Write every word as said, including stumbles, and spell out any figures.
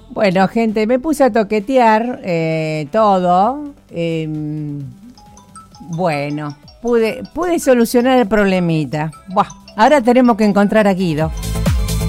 Bueno, gente, me puse a toquetear eh, todo. Eh, bueno, pude, pude solucionar el problemita. Buah, ahora tenemos que encontrar a Guido.